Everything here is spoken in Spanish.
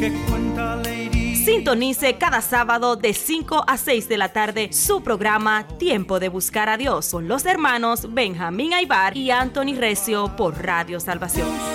que cuenta Lady. Sintonice cada sábado de 5 a 6 de la tarde su programa Tiempo de Buscar a Dios con los hermanos Benjamín Aybar y Anthony Recio por Radio Salvación.